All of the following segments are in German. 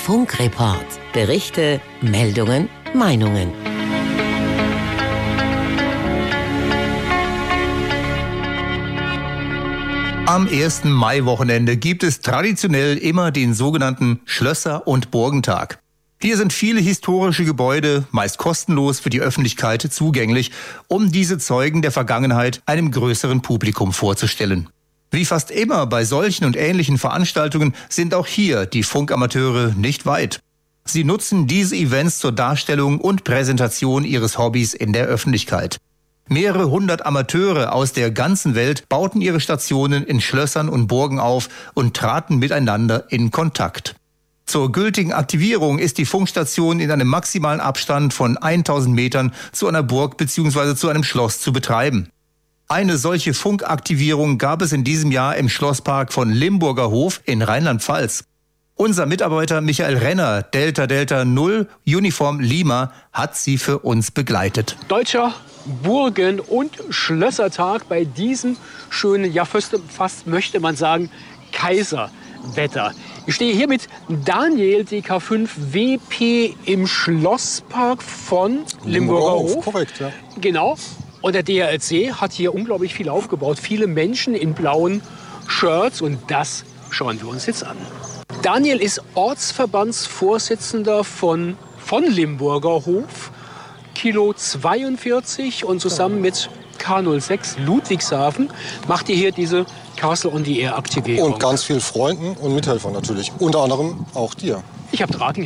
Funkreport. Berichte, Meldungen, Meinungen. Am 1. Mai-Wochenende gibt es traditionell immer den sogenannten Schlösser- und Burgentag. Hier sind viele historische Gebäude, meist kostenlos für die Öffentlichkeit zugänglich, um diese Zeugen der Vergangenheit einem größeren Publikum vorzustellen. Wie fast immer bei solchen und ähnlichen Veranstaltungen sind auch hier die Funkamateure nicht weit. Sie nutzen diese Events zur Darstellung und Präsentation ihres Hobbys in der Öffentlichkeit. Mehrere hundert Amateure aus der ganzen Welt bauten ihre Stationen in Schlössern und Burgen auf und traten miteinander in Kontakt. Zur gültigen Aktivierung ist die Funkstation in einem maximalen Abstand von 1000 Metern zu einer Burg bzw. zu einem Schloss zu betreiben. Eine solche Funkaktivierung gab es in diesem Jahr im Schlosspark von Limburger Hof in Rheinland-Pfalz. Unser Mitarbeiter Michael Renner, Delta Delta 0 Uniform Lima, hat sie für uns begleitet. Deutscher Burgen- und Schlössertag bei diesem schönen, ja fast möchte man sagen, Kaiserwetter. Ich stehe hier mit Daniel DK5 WP im Schlosspark von Limburger Hof. Korrekt, ja. Genau. Und der DRLC hat hier unglaublich viel aufgebaut. Viele Menschen in blauen Shirts und das schauen wir uns jetzt an. Daniel ist Ortsverbandsvorsitzender von Limburger Hof, Kilo 42 und zusammen mit K06 Ludwigshafen macht ihr hier diese Castle on the Air Aktivierung. Und ganz viel Freunden und Mithelfern natürlich, unter anderem auch dir. Ich habe tragen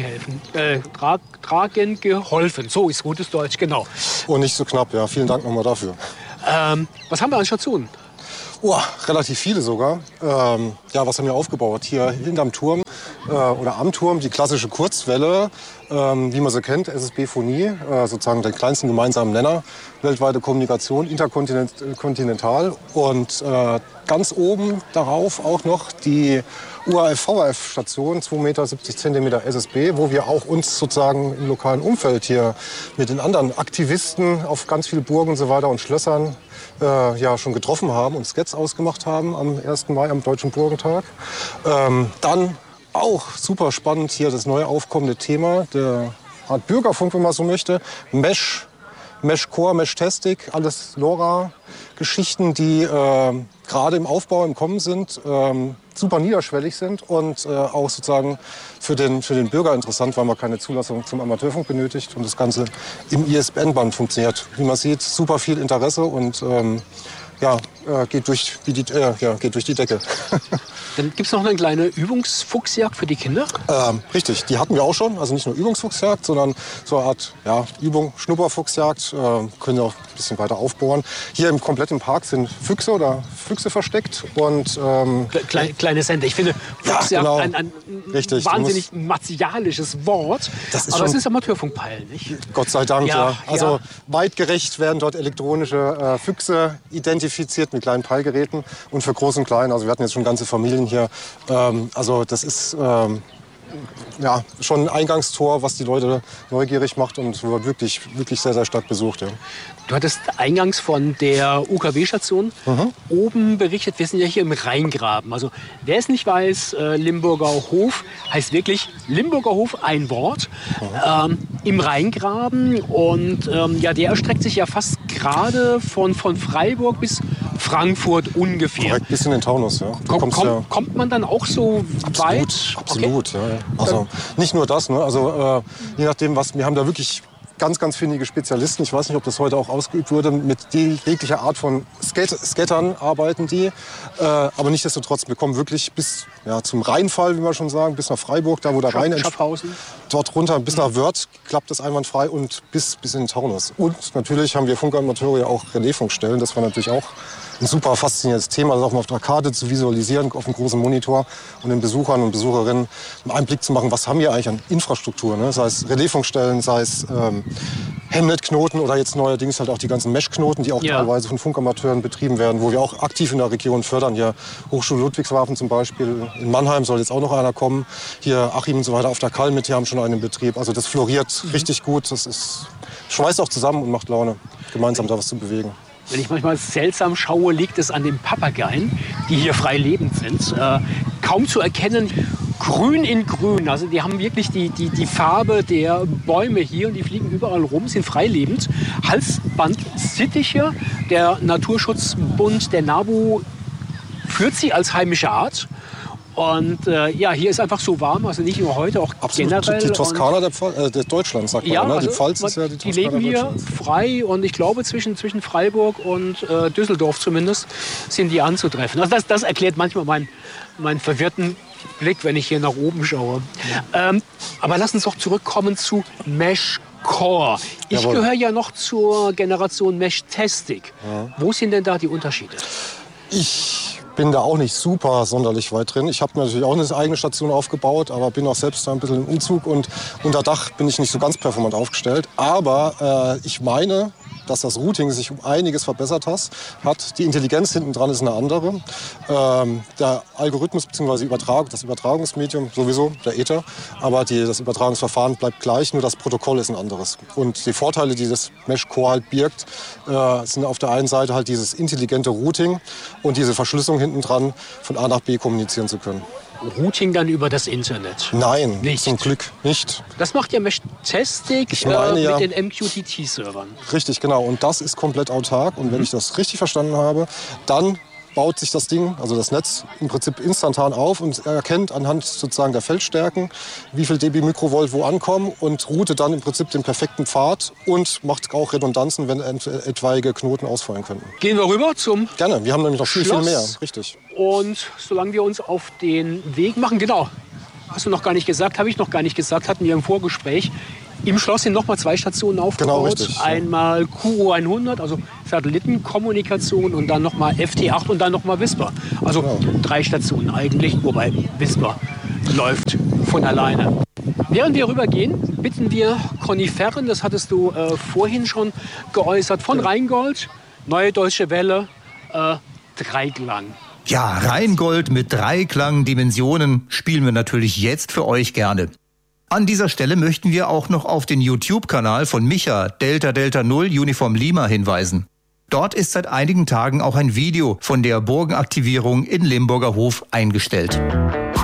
geholfen, so ist gutes Deutsch, genau. Und nicht so knapp, ja. Vielen Dank nochmal dafür. Was haben wir an Stationen? Relativ viele sogar. Was haben wir aufgebaut? Hier hinterm Turm oder am Turm die klassische Kurzwelle, wie man sie kennt, SSB-Phonie, sozusagen den kleinsten gemeinsamen Nenner, weltweite Kommunikation, interkontinental. Und ganz oben darauf auch noch die UAF-VHF-Station, 2,70 Meter SSB, wo wir auch uns sozusagen im lokalen Umfeld hier mit den anderen Aktivisten auf ganz viele Burgen und so weiter und Schlössern schon getroffen haben und Skets ausgemacht haben am 1. Mai, am Deutschen Burgentag. Dann auch super spannend hier das neu aufkommende Thema, der Art Bürgerfunk, wenn man so möchte. Meshcore, Meshtestic, alles LoRa-Geschichten, die gerade im Aufbau, im Kommen sind, super niederschwellig sind und auch sozusagen für den Bürger interessant, weil man keine Zulassung zum Amateurfunk benötigt und das Ganze im ISBN-Band funktioniert. Wie man sieht, super viel Interesse und geht durch die Decke. Dann gibt es noch eine kleine Übungsfuchsjagd für die Kinder? Richtig, die hatten wir auch schon. Also nicht nur Übungsfuchsjagd, sondern so eine Art Schnupperfuchsjagd. Können wir auch ein bisschen weiter aufbohren. Hier im kompletten Park sind Füchse versteckt. Und, kleine Sender. Ich finde Fuchsjagd ein richtig, wahnsinnig martialisches Wort. Aber es ist Amateurfunkpeil, nicht? Gott sei Dank, ja. Also ja. Weitgerecht werden dort elektronische Füchse identifiziert mit kleinen Peilgeräten und für Groß und Klein. Also wir hatten jetzt schon ganze Familien hier. Also das ist schon ein Eingangstor, was die Leute neugierig macht und wird wirklich, wirklich sehr, sehr stark besucht. Ja. Du hattest eingangs von der UKW-Station oben berichtet, wir sind ja hier im Rheingraben. Also wer es nicht weiß, Limburger Hof heißt wirklich Limburger Hof, ein Wort, im Rheingraben. Und der erstreckt sich ja fast gerade von Freiburg bis Frankfurt ungefähr. Korrekt, bis in den Taunus, ja. Kommt man dann auch so weit? Absolut, okay. Ja. Also nicht nur das, ne? Also je nachdem, wir haben da wirklich ganz, ganz findige Spezialisten. Ich weiß nicht, ob das heute auch ausgeübt wurde. Mit jeglicher Art von Scattern arbeiten die. Aber nichtsdestotrotz, wir kommen wirklich bis zum Rheinfall, wie wir schon sagen, bis nach Freiburg, da wo der Rhein Schaffhausen. Dort runter bis nach Wörth klappt das einwandfrei und bis in den Taunus. Und natürlich haben wir Funkamateure ja auch Relaisfunkstellen. Das war natürlich auch ein super faszinierendes Thema, das auch mal auf der Karte zu visualisieren, auf einem großen Monitor und den Besuchern und Besucherinnen einen Einblick zu machen, was haben wir eigentlich an Infrastruktur, ne? Sei es Relaisfunkstellen, sei es Hemnet-Knoten oder jetzt neuerdings halt auch die ganzen Mesh-Knoten, die auch teilweise von Funkamateuren betrieben werden, wo wir auch aktiv in der Region fördern. Hier Hochschule Ludwigshafen zum Beispiel, in Mannheim soll jetzt auch noch einer kommen. Hier Achim und so weiter auf der Kalm die haben schon einen Betrieb. Also das floriert richtig gut, das schweißt auch zusammen und macht Laune, gemeinsam da was zu bewegen. Wenn ich manchmal seltsam schaue, liegt es an den Papageien, die hier frei lebend sind. Kaum zu erkennen. grün in grün. Also die haben wirklich die Farbe der Bäume hier und die fliegen überall rum, sind freilebend. Halsbandsittiche, der Naturschutzbund der NABU führt sie als heimische Art. Und hier ist einfach so warm, also nicht nur heute, auch absolut generell. Die Toskana der Deutschlands, sagt man. Ja, Ne? also die Pfalz ist ja die Toskana. Die leben hier Deutschlands. frei und ich glaube zwischen Freiburg und Düsseldorf zumindest sind die anzutreffen. Also das erklärt manchmal meinen verwirrten Blick, wenn ich hier nach oben schaue. Aber lass uns doch zurückkommen zu Meshcore. Ich Jawohl. gehöre ja noch zur Generation Mesh-Tastic. Ja. Wo sind denn da die Unterschiede? Ich bin da auch nicht super sonderlich weit drin. Ich habe mir natürlich auch eine eigene Station aufgebaut, aber bin auch selbst da ein bisschen im Umzug und unter Dach bin ich nicht so ganz performant aufgestellt. Aber ich meine, dass das Routing sich um einiges verbessert hat. Die Intelligenz hinten dran ist eine andere. Der Algorithmus bzw. das Übertragungsmedium sowieso, der Ether, aber das Übertragungsverfahren bleibt gleich, nur das Protokoll ist ein anderes. Und die Vorteile, die das Meshcore halt birgt, sind auf der einen Seite halt dieses intelligente Routing und diese Verschlüsselung hinten dran, von A nach B kommunizieren zu können. Routing dann über das Internet? Nein, nicht. Zum Glück nicht. Das macht ja Mesh-Tastic mit den MQTT-Servern. Richtig, genau. Und das ist komplett autark. Und wenn ich das richtig verstanden habe, dann baut sich das Ding, also das Netz, im Prinzip instantan auf und erkennt anhand sozusagen der Feldstärken, wie viel dB Mikrovolt wo ankommen und routet dann im Prinzip den perfekten Pfad und macht auch Redundanzen, wenn etwaige Knoten ausfallen könnten. Gehen wir rüber zum Gerne, wir haben nämlich noch viel Schloss. mehr. Richtig. Und solange wir uns auf den Weg machen, genau, hast du noch gar nicht gesagt, habe ich noch gar nicht gesagt, hatten wir im Vorgespräch. Im Schloss sind nochmal 2 Stationen aufgebaut. Genau, richtig, ja. Einmal QO100, also Satellitenkommunikation, und dann nochmal FT8 und dann nochmal Whisper. Also Genau. 3 Stationen eigentlich, wobei Whisper läuft von alleine. Während wir rübergehen, bitten wir Koniferen, das hattest du vorhin schon geäußert, von Rheingold, Neue Deutsche Welle, Dreiklang. Ja, Rheingold mit Dreiklang-Dimensionen spielen wir natürlich jetzt für euch gerne. An dieser Stelle möchten wir auch noch auf den YouTube-Kanal von Micha Delta Delta 0 Uniform Lima hinweisen. Dort ist seit einigen Tagen auch ein Video von der Burgenaktivierung in Limburger Hof eingestellt.